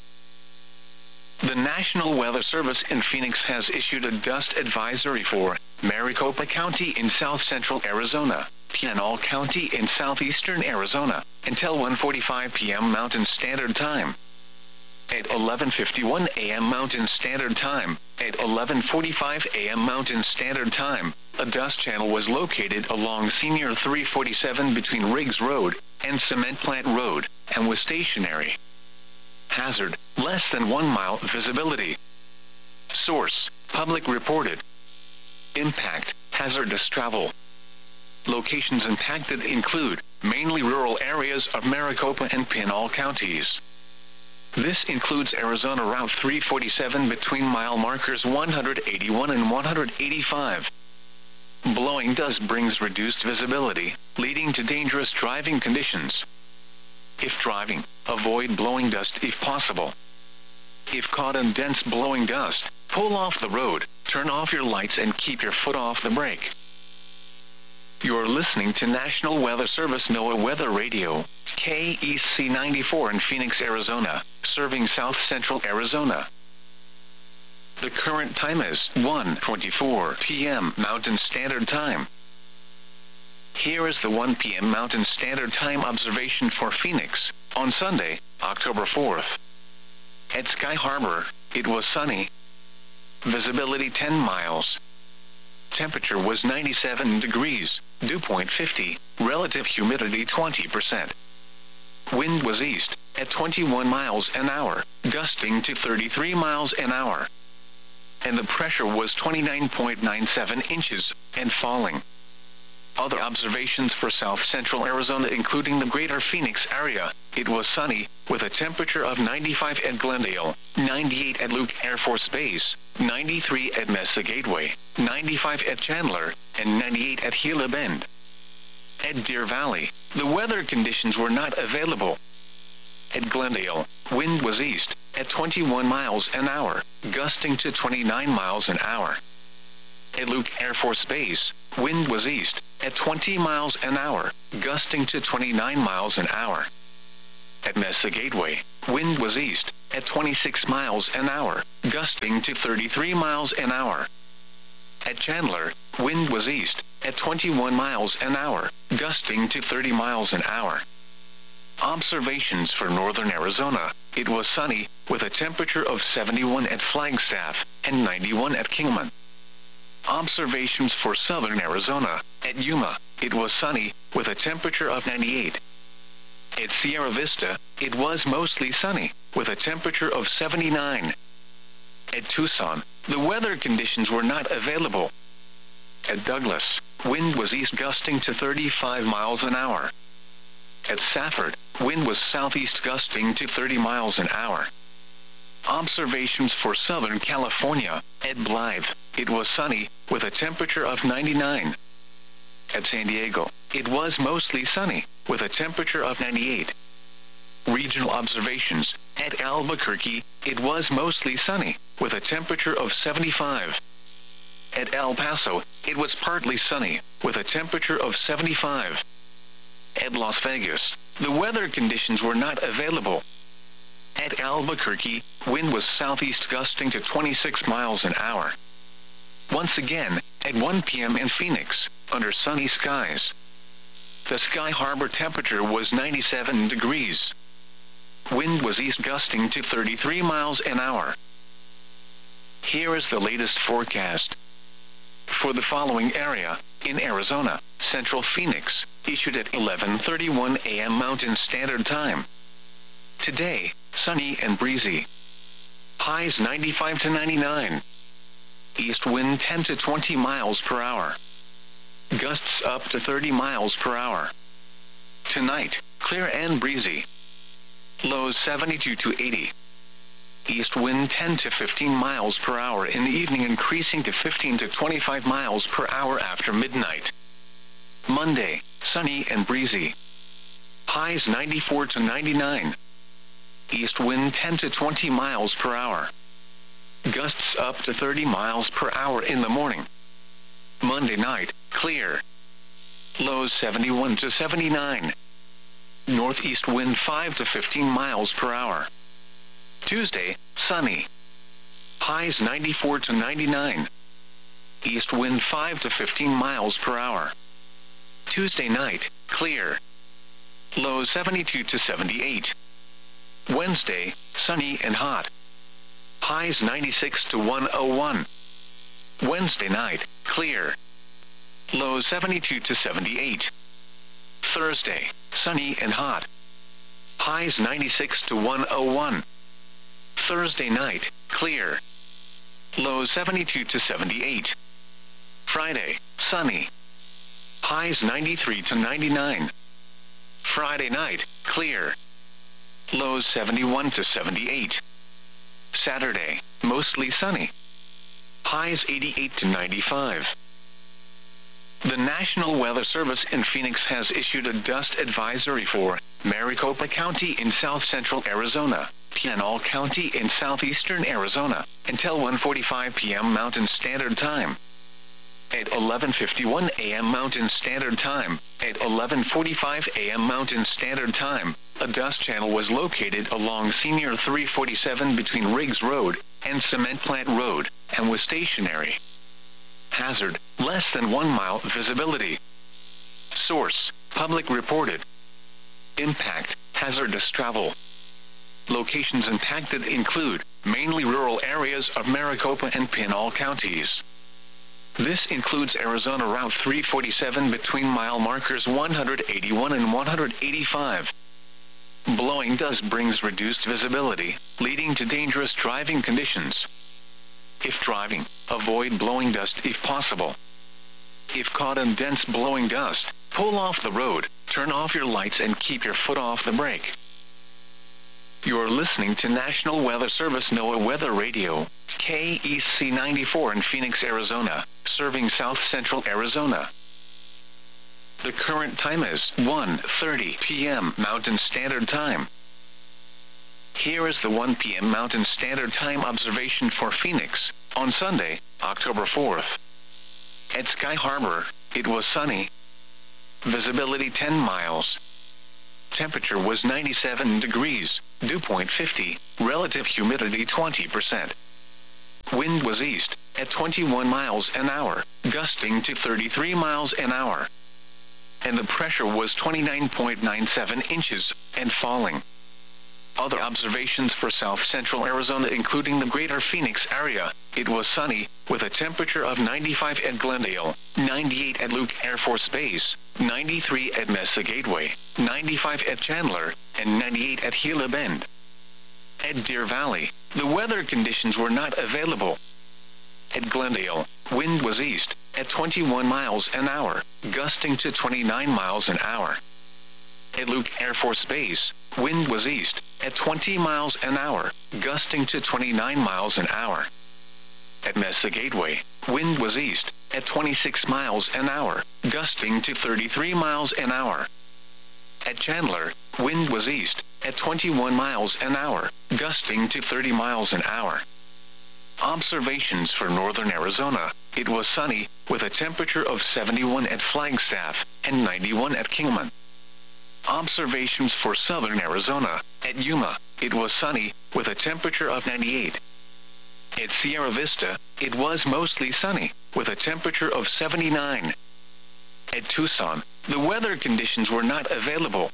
S1: The National Weather Service in Phoenix has issued a dust advisory for Maricopa County in south-central Arizona, Pinal County in southeastern Arizona, until one forty-five p m Mountain Standard Time. At eleven fifty-one a m Mountain Standard Time, at eleven forty-five a m Mountain Standard Time, a dust channel was located along Senior three forty-seven between Riggs Road and Cement Plant Road, and was stationary. Hazard, less than one mile visibility. Source, public reported. Impact, hazardous travel. Locations impacted include, mainly rural areas of Maricopa and Pinal counties. This includes Arizona Route three forty-seven between mile markers one eighty-one and one eighty-five. Blowing dust brings reduced visibility, leading to dangerous driving conditions. If driving, avoid blowing dust if possible. If caught in dense blowing dust, pull off the road, turn off your lights and keep your foot off the brake. You're listening to National Weather Service NOAA Weather Radio, K E C ninety-four in Phoenix, Arizona, serving south-central Arizona. The current time is one twenty-four p m Mountain Standard Time. Here is the one p m Mountain Standard Time observation for Phoenix, on Sunday, October fourth. At Sky Harbor, it was sunny. Visibility ten miles. Temperature was ninety-seven degrees, dew point fifty, relative humidity twenty percent. Wind was east, at twenty-one miles an hour, gusting to thirty-three miles an hour. And the pressure was twenty-nine point nine seven inches, and falling. Other observations for south-central Arizona including the greater Phoenix area, it was sunny, with a temperature of ninety-five at Glendale, ninety-eight at Luke Air Force Base, ninety-three at Mesa Gateway, ninety-five at Chandler, and ninety-eight at Gila Bend. At Deer Valley, the weather conditions were not available. At Glendale, wind was east, at twenty-one miles an hour, gusting to twenty-nine miles an hour. At Luke Air Force Base, wind was east, at twenty miles an hour, gusting to twenty-nine miles an hour. At Mesa Gateway, wind was east, at twenty-six miles an hour, gusting to thirty-three miles an hour. At Chandler, wind was east, at twenty-one miles an hour, gusting to thirty miles an hour. Observations for northern Arizona. It was sunny, with a temperature of seventy-one at Flagstaff, and ninety-one at Kingman. Observations for southern Arizona. At Yuma, it was sunny, with a temperature of ninety-eight. At Sierra Vista, it was mostly sunny, with a temperature of seventy-nine. At Tucson, the weather conditions were not available. At Douglas, wind was east gusting to thirty-five miles an hour. At Safford, wind was southeast gusting to thirty miles an hour. Observations for Southern California. At Blythe, it was sunny, with a temperature of ninety-nine. At San Diego, it was mostly sunny, with a temperature of ninety-eight. Regional observations. At Albuquerque, it was mostly sunny, with a temperature of seventy-five. At El Paso, it was partly sunny, with a temperature of seventy-five. At Las Vegas, the weather conditions were not available. At Albuquerque, wind was southeast gusting to twenty-six miles an hour. Once again, at one p m in Phoenix, under sunny skies. The Sky Harbor temperature was ninety-seven degrees. Wind was east gusting to thirty-three miles an hour. Here is the latest forecast. For the following area, in Arizona, Central Phoenix, issued at eleven thirty-one a m Mountain Standard Time. Today, sunny and breezy. Highs ninety-five to ninety-nine. East wind ten to twenty miles per hour. Gusts up to thirty miles per hour. Tonight, clear and breezy. Lows seventy-two to eighty. East wind ten to fifteen miles per hour in the evening, increasing to fifteen to twenty-five miles per hour after midnight. Monday, sunny and breezy. Highs ninety-four to ninety-nine. East wind ten to twenty miles per hour. Gusts up to thirty miles per hour in the morning. Monday night, clear. Lows seventy-one to seventy-nine. Northeast wind five to fifteen miles per hour. Tuesday, sunny. Highs ninety-four to ninety-nine. East wind five to fifteen miles per hour. Tuesday night, clear. Lows seventy-two to seventy-eight. Wednesday, sunny and hot. Highs ninety-six to one oh one. Wednesday night, clear. Lows seventy-two to seventy-eight. Thursday, sunny and hot. Highs ninety-six to one oh one. Thursday night, clear. Lows seventy-two to seventy-eight. Friday, sunny. Highs ninety-three to ninety-nine. Friday night, clear. Lows seventy-one to seventy-eight. Saturday, mostly sunny. Highs eighty-eight to ninety-five. The National Weather Service in Phoenix has issued a dust advisory for Maricopa County in south-central Arizona, Pinal County in southeastern Arizona, until one forty-five p m Mountain Standard Time. At eleven fifty-one a m Mountain Standard Time, at eleven forty-five a m Mountain Standard Time, a dust channel was located along Senior three forty-seven between Riggs Road and Cement Plant Road, and was stationary. Hazard, less than one mile visibility. Source, public reported. Impact, hazardous travel. Locations impacted include, mainly rural areas of Maricopa and Pinal counties. This includes Arizona Route three forty-seven between mile markers one eighty-one and one eighty-five. Blowing dust brings reduced visibility, leading to dangerous driving conditions. If driving, avoid blowing dust if possible. If caught in dense blowing dust, pull off the road, turn off your lights and keep your foot off the brake. You're listening to National Weather Service NOAA Weather Radio, K E C ninety-four in Phoenix, Arizona, serving south-central Arizona. The current time is one thirty p m Mountain Standard Time. Here is the one p m Mountain Standard Time observation for Phoenix, on Sunday, October fourth. At Sky Harbor, it was sunny. visibility ten miles. Temperature was ninety-seven degrees, dew point fifty, relative humidity twenty percent. Wind was east, at twenty-one miles an hour, gusting to thirty-three miles an hour. And the pressure was twenty-nine point nine seven inches, and falling. Other observations for south-central Arizona including the greater Phoenix area, it was sunny, with a temperature of ninety-five at Glendale, ninety-eight at Luke Air Force Base, ninety-three at Mesa Gateway, ninety-five at Chandler, and ninety-eight at Gila Bend. At Deer Valley, the weather conditions were not available. At Glendale, wind was east, at twenty-one miles an hour, gusting to twenty-nine miles an hour. At Luke Air Force Base, wind was east, at twenty miles an hour, gusting to twenty-nine miles an hour. At Mesa Gateway, wind was east, at twenty-six miles an hour, gusting to thirty-three miles an hour. At Chandler, wind was east, at twenty-one miles an hour, gusting to thirty miles an hour. Observations for northern Arizona, it was sunny, with a temperature of seventy-one at Flagstaff, and ninety-one at Kingman. Observations for southern Arizona, at Yuma, it was sunny, with a temperature of ninety-eight. At Sierra Vista, it was mostly sunny, with a temperature of seventy-nine. At Tucson, the weather conditions were not available.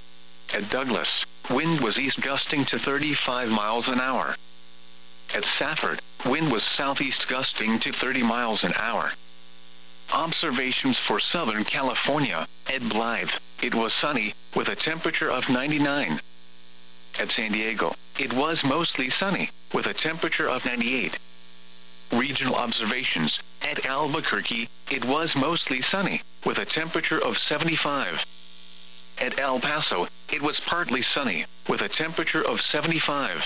S1: At Douglas, wind was east gusting to thirty-five miles an hour. At Safford, wind was southeast gusting to thirty miles an hour. Observations for Southern California, at Blythe, it was sunny, with a temperature of ninety-nine. At San Diego, it was mostly sunny, with a temperature of ninety-eight. Regional observations, at Albuquerque, it was mostly sunny, with a temperature of seventy-five. At El Paso, it was partly sunny, with a temperature of seventy-five.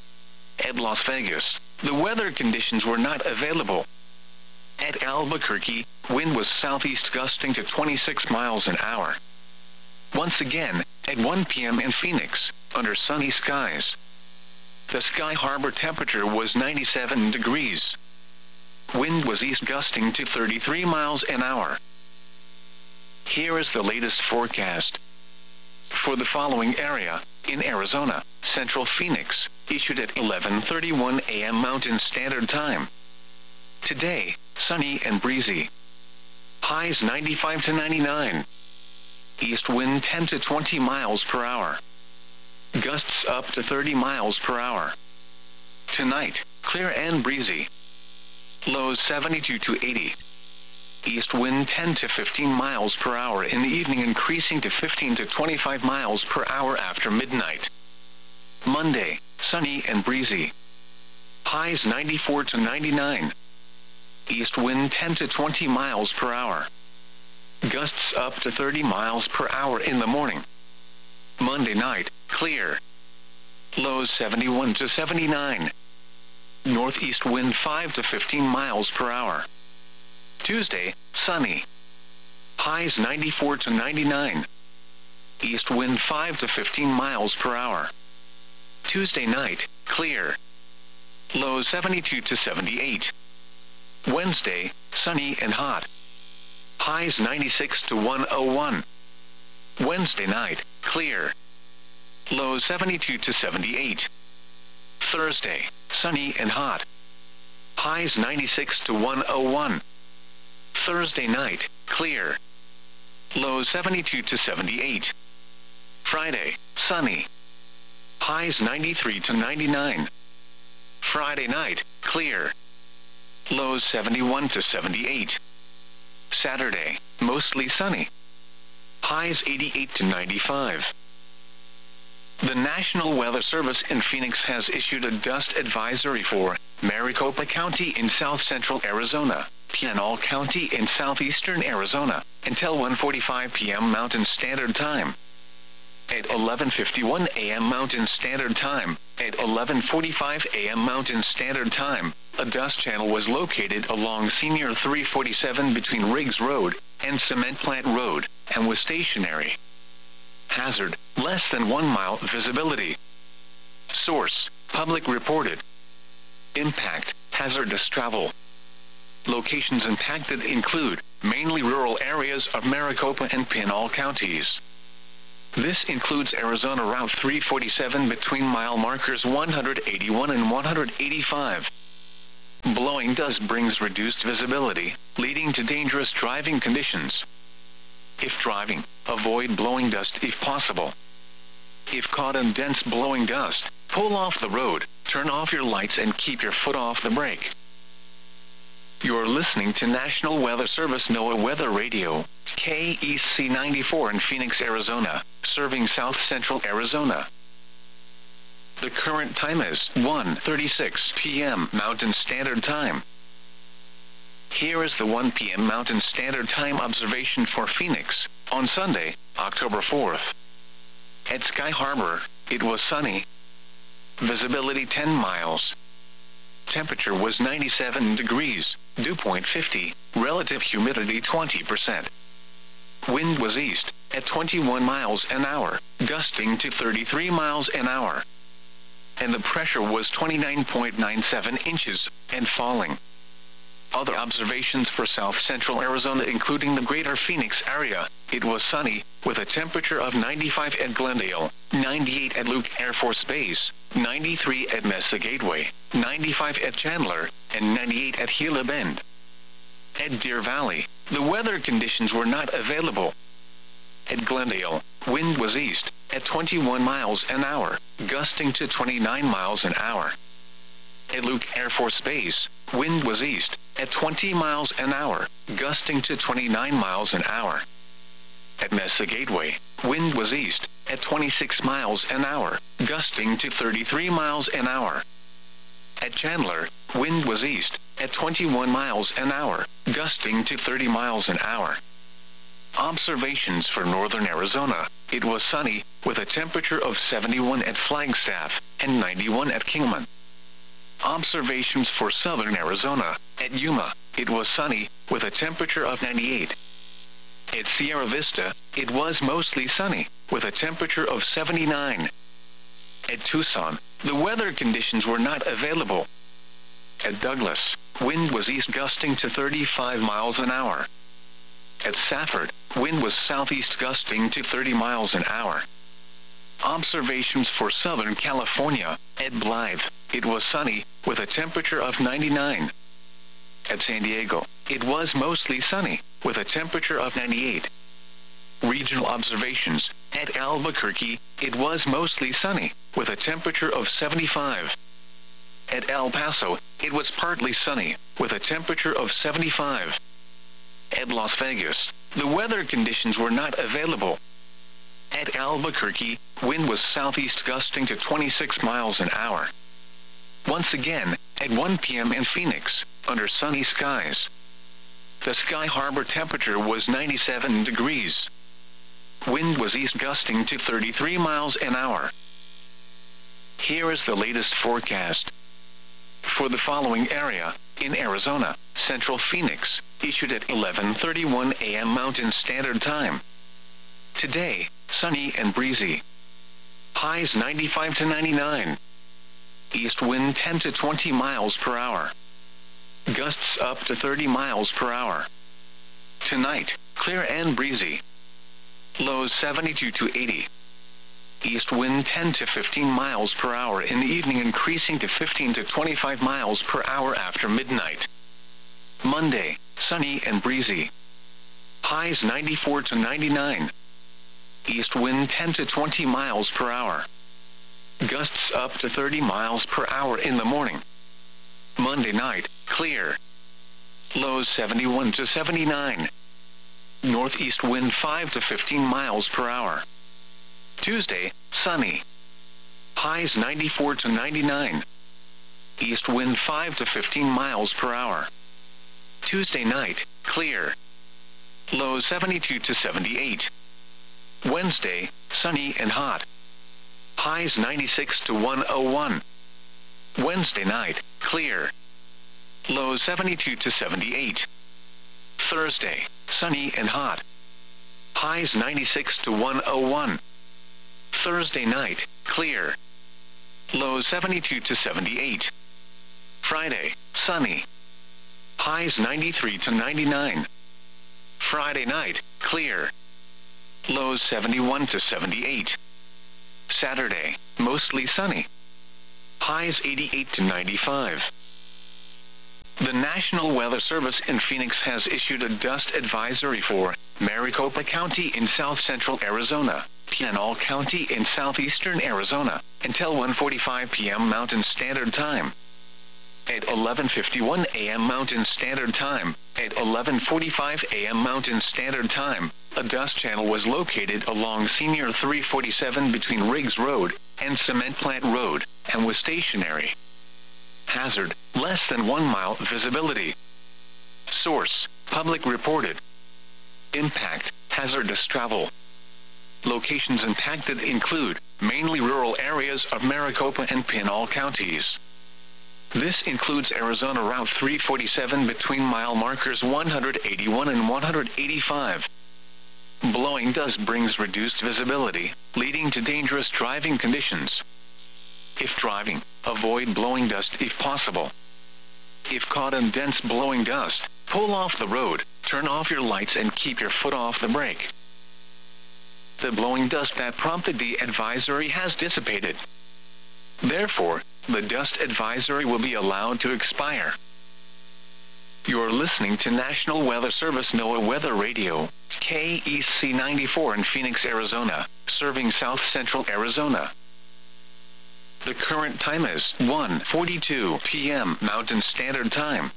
S1: At Las Vegas, the weather conditions were not available. At Albuquerque, wind was southeast gusting to twenty-six miles an hour. Once again, at one p m in Phoenix, under sunny skies. The Sky Harbor temperature was ninety-seven degrees. Wind was east gusting to thirty-three miles an hour. Here is the latest forecast. For the following area, in Arizona, Central Phoenix, issued at eleven thirty-one a m Mountain Standard Time. Today, sunny and breezy. Highs ninety-five to ninety-nine. East wind ten to twenty miles per hour. Gusts up to thirty miles per hour. Tonight, clear and breezy. Lows seventy-two to eighty. East wind ten to fifteen miles per hour in the evening, increasing to fifteen to twenty-five miles per hour after midnight. Monday, sunny and breezy. Highs ninety-four to ninety-nine. East wind ten to twenty miles per hour. Gusts up to thirty miles per hour in the morning. Monday night, clear. Lows seventy-one to seventy-nine. Northeast wind five to fifteen miles per hour. Tuesday, sunny. Highs ninety-four to ninety-nine. East wind five to fifteen miles per hour. Tuesday night, clear. Lows seventy-two to seventy-eight. Wednesday, sunny and hot. Highs ninety-six to one oh one. Wednesday night, clear. Lows seventy-two to seventy-eight. Thursday, sunny and hot. Highs ninety-six to one oh one. Thursday night, clear. Lows seventy-two to seventy-eight. Friday, sunny. Highs ninety-three to ninety-nine. Friday night, clear. Lows seventy-one to seventy-eight. Saturday, mostly sunny. Highs eighty-eight to ninety-five. The National Weather Service in Phoenix has issued a dust advisory for Maricopa County in south-central Arizona, Pinal County in southeastern Arizona, until one forty-five p m Mountain Standard Time. At eleven fifty-one a m Mountain Standard Time, at eleven forty-five a m Mountain Standard Time, a dust channel was located along Senior three forty-seven between Riggs Road and Cement Plant Road, and was stationary. Hazard, less than one mile visibility. Source, public reported. Impact, hazardous travel. Locations impacted include mainly rural areas of Maricopa and Pinal counties. This includes Arizona Route three forty-seven between mile markers one hundred eighty-one and one hundred eighty-five. Blowing dust brings reduced visibility, leading to dangerous driving conditions. If driving, avoid blowing dust if possible. If caught in dense blowing dust, pull off the road, turn off your lights and keep your foot off the brake. You're listening to National Weather Service NOAA Weather Radio, K E C ninety-four in Phoenix, Arizona, serving South Central Arizona. The current time is one thirty-six p m Mountain Standard Time. Here is the one p m Mountain Standard Time observation for Phoenix, on Sunday, October fourth. At Sky Harbor, it was sunny. Visibility ten miles. Temperature was ninety-seven degrees, dew point fifty, relative humidity twenty percent. Wind was east, at twenty-one miles an hour, gusting to thirty-three miles an hour. And the pressure was twenty-nine point nine seven inches, and falling. Other observations for South Central Arizona including the greater Phoenix area, it was sunny, with a temperature of ninety-five at Glendale, ninety-eight at Luke Air Force Base, ninety-three at Mesa Gateway, ninety-five at Chandler, and ninety-eight at Gila Bend. At Deer Valley, the weather conditions were not available. At Glendale, wind was east, at twenty-one miles an hour, gusting to twenty-nine miles an hour. At Luke Air Force Base, wind was east, at twenty miles an hour, gusting to twenty-nine miles an hour. At Mesa Gateway, wind was east, at twenty-six miles an hour, gusting to thirty-three miles an hour. At Chandler, wind was east, at twenty-one miles an hour, gusting to thirty miles an hour. Observations for northern Arizona, it was sunny, with a temperature of seventy-one at Flagstaff, and ninety-one at Kingman. Observations for southern Arizona, at Yuma, it was sunny, with a temperature of ninety-eight. At Sierra Vista, it was mostly sunny, with a temperature of seventy-nine. At Tucson, the weather conditions were not available. At Douglas, wind was east gusting to thirty-five miles an hour. At Safford, wind was southeast gusting to thirty miles an hour. Observations for Southern California, at Blythe, it was sunny, with a temperature of ninety-nine. At San Diego, it was mostly sunny, with a temperature of ninety-eight. Regional observations, at Albuquerque, it was mostly sunny, with a temperature of seventy-five. At El Paso, it was partly sunny, with a temperature of seventy-five. At Las Vegas, the weather conditions were not available. At Albuquerque, wind was southeast gusting to twenty-six miles an hour. Once again, at one p m in Phoenix, under sunny skies. The Sky Harbor temperature was ninety-seven degrees. Wind was east gusting to thirty-three miles an hour. Here is the latest forecast. For the following area, in Arizona, Central Phoenix, issued at eleven thirty-one a m Mountain Standard Time. Today, sunny and breezy. Highs ninety-five to ninety-nine. East wind ten to twenty miles per hour. Gusts up to thirty miles per hour. Tonight, clear and breezy. Lows seventy-two to eighty. East wind ten to fifteen miles per hour in the evening, increasing to fifteen to twenty-five miles per hour after midnight. Monday, sunny and breezy. Highs ninety-four to ninety-nine. East wind ten to twenty miles per hour. Gusts up to thirty miles per hour in the morning. Monday night, clear. Lows seventy-one to seventy-nine. Northeast wind five to fifteen miles per hour. Tuesday, sunny. Highs ninety-four to ninety-nine. East wind five to fifteen miles per hour. Tuesday night, clear. Lows seventy-two to seventy-eight. Wednesday, sunny and hot. Highs ninety-six to one oh one. Wednesday night, clear. Lows seventy-two to seventy-eight. Thursday, sunny and hot. Highs ninety-six to one oh one. Thursday night, clear. Lows seventy-two to seventy-eight. Friday, sunny. Highs ninety-three to ninety-nine. Friday night, clear. Lows seventy-one to seventy-eight. Saturday, mostly sunny. Highs eighty-eight to ninety-five. The National Weather Service in Phoenix has issued a dust advisory for Maricopa County in south-central Arizona, Pinal County in southeastern Arizona, until one forty-five p m Mountain Standard Time. At eleven fifty-one a m Mountain Standard Time, at eleven forty-five a m Mountain Standard Time, a dust channel was located along Senior three forty-seven between Riggs Road and Cement Plant Road, and was stationary. Hazard, less than one mile visibility. Source, public reported. Impact, hazardous travel. Locations impacted include, mainly rural areas of Maricopa and Pinal counties. This includes Arizona Route three forty-seven between mile markers one eighty-one and one eighty-five. Blowing dust brings reduced visibility, leading to dangerous driving conditions. If driving, avoid blowing dust if possible. If caught in dense blowing dust, pull off the road, turn off your lights and keep your foot off the brake. The blowing dust that prompted the advisory has dissipated. Therefore, the dust advisory will be allowed to expire. You're listening to National Weather Service NOAA Weather Radio, K E C ninety-four in Phoenix, Arizona, serving south-central Arizona. The current time is one forty-two p m Mountain Standard Time.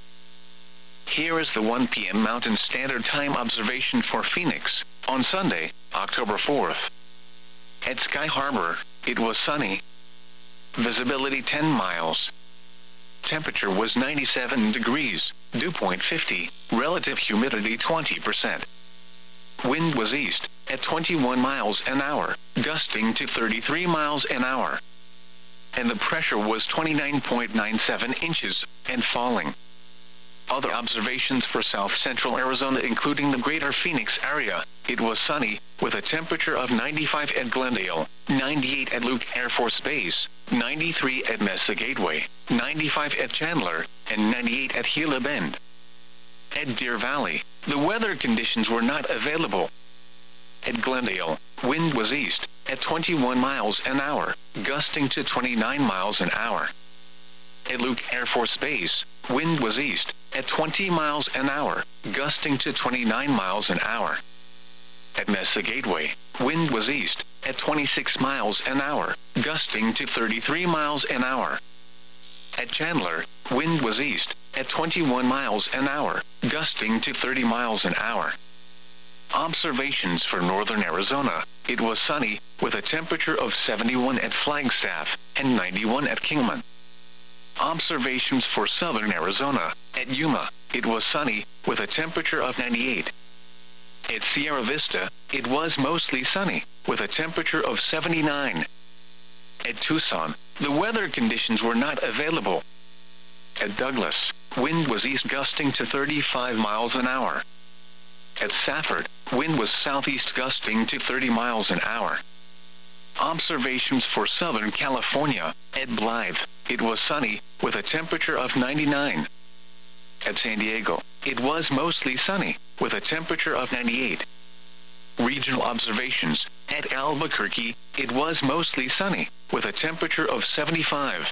S1: Here is the one p m Mountain Standard Time observation for Phoenix, on Sunday, October fourth. At Sky Harbor, it was sunny. Visibility ten miles. Temperature was ninety-seven degrees, dew point fifty, relative humidity twenty percent. Wind was east, at twenty-one miles an hour, gusting to thirty-three miles an hour. And the pressure was twenty-nine point nine seven inches, and falling. Other observations for south-central Arizona including the greater Phoenix area, it was sunny, with a temperature of ninety-five at Glendale, ninety-eight at Luke Air Force Base, ninety-three at Mesa Gateway, ninety-five at Chandler, and ninety-eight at Gila Bend. At Deer Valley, the weather conditions were not available. At Glendale, wind was east, at twenty-one miles an hour, gusting to twenty-nine miles an hour. At Luke Air Force Base, wind was east, at twenty miles an hour, gusting to twenty-nine miles an hour. At Mesa Gateway, wind was east, at twenty-six miles an hour, gusting to thirty-three miles an hour. At Chandler, wind was east, at twenty-one miles an hour, gusting to thirty miles an hour. Observations for northern Arizona, it was sunny, with a temperature of seventy-one at Flagstaff, and ninety-one at Kingman. Observations for southern Arizona, at Yuma, it was sunny, with a temperature of ninety-eight. At Sierra Vista, it was mostly sunny, with a temperature of seventy-nine. At Tucson, the weather conditions were not available. At Douglas, wind was east gusting to thirty-five miles an hour. At Safford, wind was southeast gusting to thirty miles an hour. Observations for Southern California, at Blythe, it was sunny, with a temperature of ninety-nine. At San Diego, it was mostly sunny, with a temperature of ninety-eight. Regional observations, at Albuquerque, it was mostly sunny, with a temperature of seventy-five.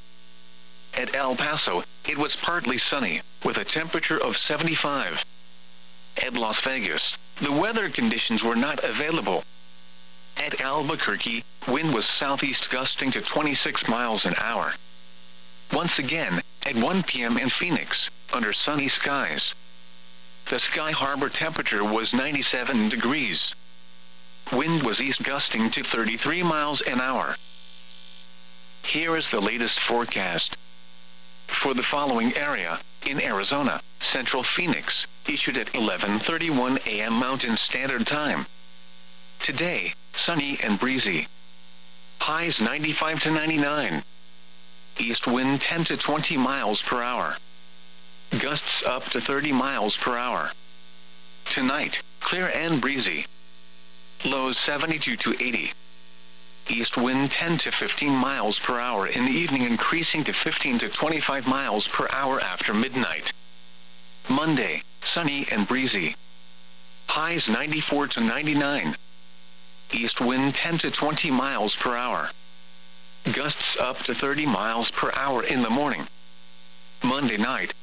S1: At El Paso, it was partly sunny, with a temperature of seventy-five. At Las Vegas, the weather conditions were not available. At Albuquerque, wind was southeast gusting to twenty-six miles an hour. Once again, at one p m in Phoenix, under sunny skies. The Sky Harbor temperature was ninety-seven degrees. Wind was east gusting to thirty-three miles an hour. Here is the latest forecast. For the following area, in Arizona, Central Phoenix, issued at eleven thirty-one a m Mountain Standard Time. Today, sunny and breezy. Highs ninety-five to ninety-nine. East wind ten to twenty miles per hour. Gusts up to thirty miles per hour. Tonight, clear and breezy. Lows seventy-two to eighty. East wind ten to fifteen miles per hour in the evening, increasing to fifteen to twenty-five miles per hour after midnight. Monday, sunny and breezy. Highs ninety-four to ninety-nine. East wind ten to twenty miles per hour. Gusts up to thirty miles per hour in the morning. Monday night,